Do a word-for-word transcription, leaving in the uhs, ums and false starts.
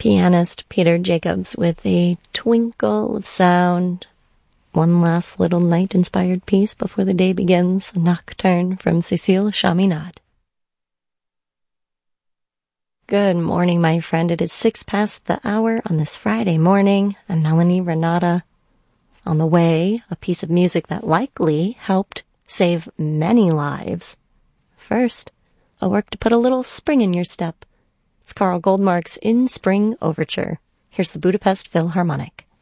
Pianist Peter Jacobs with a twinkle of sound. One last little night-inspired piece before the day begins, a nocturne from Cécile Chaminade. Good morning, my friend. It is six past the hour on this Friday morning. I'm Melanie Renata. On the way, a piece of music that likely helped save many lives. First, a work to put a little spring in your step. It's Carl Goldmark's In Spring Overture. Here's the Budapest Philharmonic.